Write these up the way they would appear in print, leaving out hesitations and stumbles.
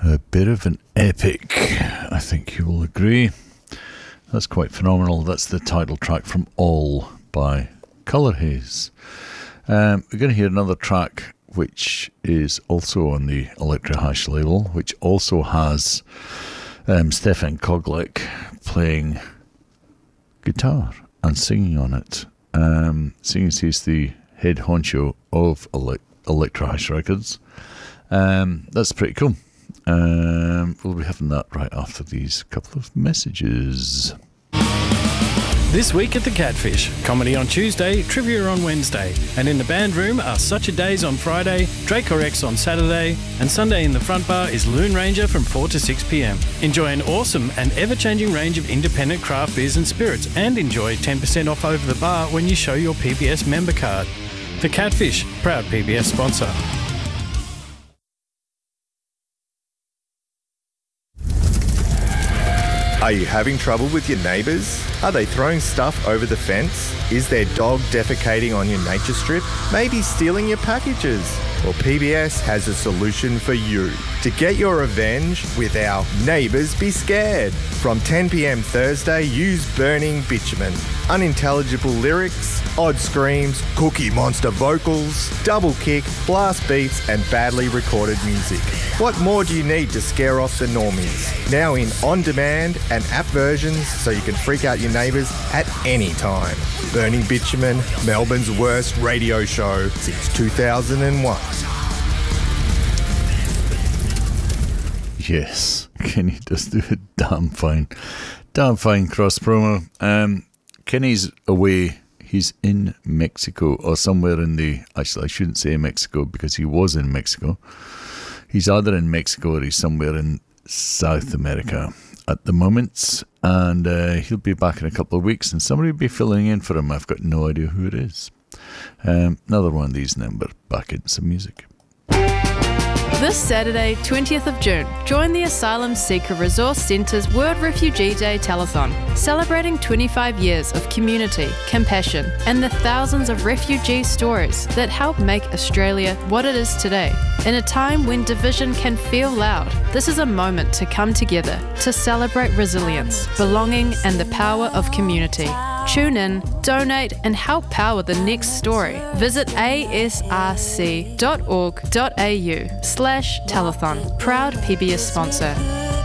A bit of an epic, I think you will agree. That's quite phenomenal. That's the title track from All by Colour Haze. We're going to hear another track which is also on the Electro Hash label, which also has Stefan Koglek playing guitar and singing on it. Seeing as he's the head honcho of Electro Hash Records, that's pretty cool. We'll be having that right after these couple of messages. This week at the Catfish, comedy on Tuesday, trivia on Wednesday, and in the band room are Such a Days on Friday, Draco X on Saturday, and Sunday in the front bar is Loon Ranger from 4 to 6 p.m. Enjoy an awesome and ever-changing range of independent craft beers and spirits, and enjoy 10% off over the bar when you show your PBS member card. The Catfish, proud PBS sponsor. Are you having trouble with your neighbours? Are they throwing stuff over the fence? Is their dog defecating on your nature strip? Maybe stealing your packages? Well, PBS has a solution for you. To get your revenge with our Neighbours Be Scared. From 10 p.m. Thursday, use Burning Bitumen. Unintelligible lyrics, odd screams, Cookie Monster vocals, double kick, blast beats, and badly recorded music. What more do you need to scare off the normies? Now in on-demand and app versions so you can freak out your neighbours at any time. Burning Bitumen, Melbourne's worst radio show since 2001. Yes, Kenny does do a damn fine cross promo. Kenny's away. He's in Mexico or somewhere in the... Actually, I shouldn't say Mexico because he was in Mexico. He's either in Mexico or he's somewhere in South America at the moment. And he'll be back in a couple of weeks and somebody will be filling in for him. I've got no idea who it is. Another one of these, and then we're back into some music. This Saturday, 20th of June, join the Asylum Seeker Resource Centre's World Refugee Day Telethon, celebrating 25 years of community, compassion, and the thousands of refugee stories that help make Australia what it is today. In a time when division can feel loud, this is a moment to come together to celebrate resilience, belonging, and the power of community. Tune in, donate, and help power the next story. Visit asrc.org.au/telethon. Proud PBS sponsor.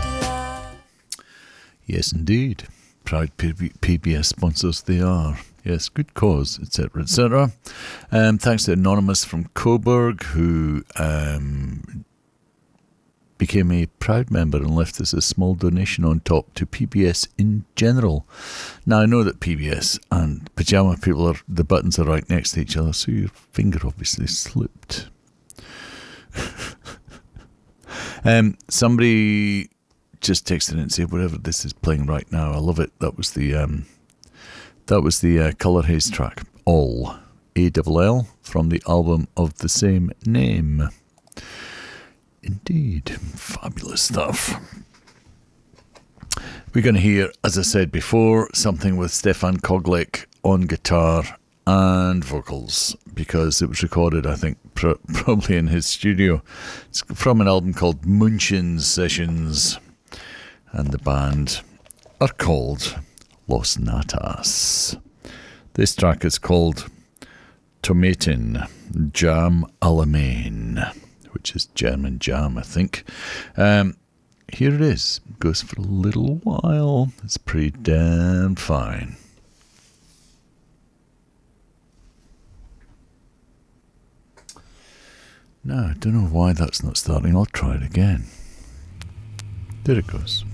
Yes, indeed. Proud PBS sponsors they are. Yes, good cause, etc., etc. Thanks to Anonymous from Coburg, who became a proud member and left us a small donation on top to PBS in general. Now, I know that PBS and Pajama People, the buttons are right next to each other, so your finger obviously slipped. Somebody just texted in and said, whatever this is playing right now, I love it. That was the Colour Haze track, All, A-double-L, from the album of the same name. Indeed, fabulous stuff. We're going to hear, as I said before, something with Stefan Koglek on guitar and vocals, because it was recorded, I think, probably in his studio. It's from an album called Munchin Sessions, and the band are called Los Natas. This track is called Tomaten Jam Alamein, which is German jam, I think. Here it is. Goes for a little while. It's pretty damn fine. Now, I don't know why that's not starting. I'll try it again. There it goes.